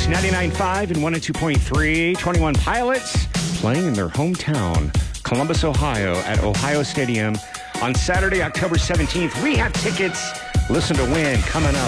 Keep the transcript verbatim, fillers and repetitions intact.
ninety-nine point five and one oh two point three. twenty-one Pilots playing in their hometown, Columbus, Ohio, at Ohio Stadium on Saturday, October seventeenth. We have tickets. Listen to win coming up.